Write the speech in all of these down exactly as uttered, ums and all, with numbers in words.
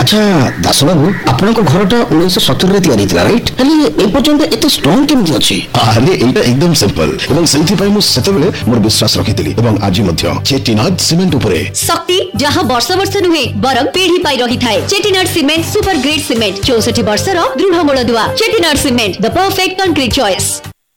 अच्छा दास बाबू आपण घरटा उन्नीस सत्तर रे तैयारी थिला राइट हेले ए पर्यंत एते स्ट्रांग केमति अछि? अरे एटा एकदम सिंपल एवं सेंथि पय मु सेतेबेले मोर विश्वास रखिथिली एवं आज मध्य चेटिनाड सीमेंट उपरे शक्ति जहां वर्ष वर्ष नुहे बरं पीढ़ी पाई रही थाए। Chettinad cement super grade cement चौसठ वर्ष रो दृढ़ मूलदुआ। Chettinad cement the perfect concrete choice.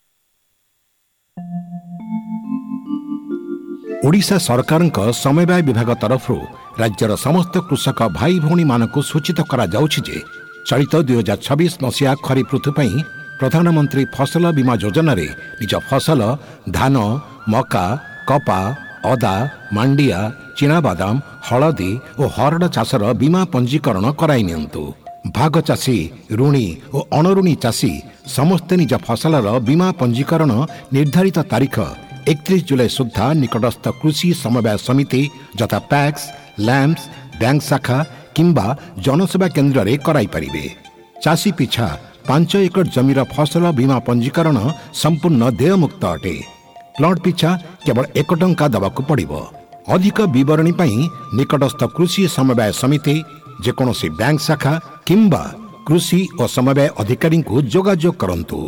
Odisha सरकार समवाय विभाग तरफ राज्यर समस्त कृषक भाई भौणी मानक सूचित करा जाउछि जे चलित दुई हजार छब्बीस मसीहा खरीफ ऋतु पई प्रधानमंत्री फसल बीमा योजना रे निज फसल धान मका कपा अदा मांडिया चिनाबादाम हलदी और हरड़ चाषर बीमा पंजीकरण कराई नियंतु। भाग चाषी ऋणी और अणऋणी चाषी समस्ते निज फसलर बीमा पंजीकरण निर्धारित तारीख इकतीस जुलाई सुधा निकटस्थ कृषि समवाय समिति यथा पैक्स लैम्प्स बैंक शाखा किंबा जनसेवा केन्द्र रे कराई परिबे। चाषी पिछा पांच एकड़ जमीर फसल बीमा पंजीकरण संपूर्ण देयमुक्त अटे। प्लॉट पिछा केवल एक टंका दबाकू पड़िबो। अधिक विवरणी पई निकटस्थ कृषि समवाय समिति जेकोसी बैंक शाखा किंबा कृषि और समवाय अधिकारी को जोगाजोग करंतु।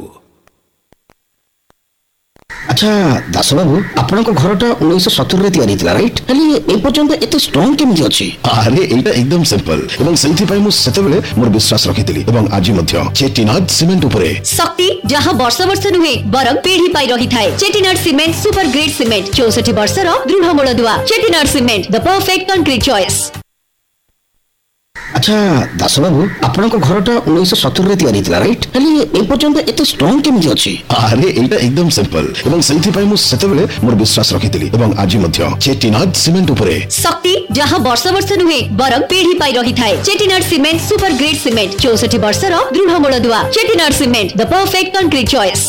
अच्छा दास बाबू आपण घरटा उन्नीस सत्तर रे तैयारी थिला राइट हेले ए पर्यंत एते स्ट्रांग केमति अछि? अरे एटा एकदम सिंपल एवं सेंथि पय मु सेतेबेले मोर विश्वास रखिथिली एवं आज मध्य चेटिनाड सीमेंट उपरे शक्ति जहां वर्ष वर्ष नुहे बरं पीढ़ी पाई रही थाए। Chettinad cement super grade cement चौसठ वर्ष रो दृढ़ मूलदुआ। Chettinad cement the perfect concrete choice. अच्छा दास बाबू आपण घरटा उन्नीस सत्तर रे तैयारी थिला राइट हेले ए पर्यंत एते स्ट्रांग केमति अछि? अरे एटा एकदम सिंपल एवं सेंथि पय मु सेतेबेले मोर विश्वास रखिथिली एवं आज मध्य चेटिनाड सीमेंट उपरे शक्ति जहां वर्ष वर्ष नुहे बरं पीढ़ी पाई रही थाए। Chettinad cement super grade cement चौसठ वर्ष रो दृढ़ मूलदुआ। Chettinad cement the perfect concrete choice.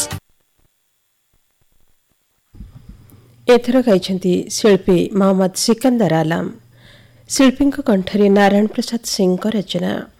Ether गाइछन्ती Shilpi Mohammad Sikandar Alam. Shilpi कंठरे Narayan Prasad Singh Rachna.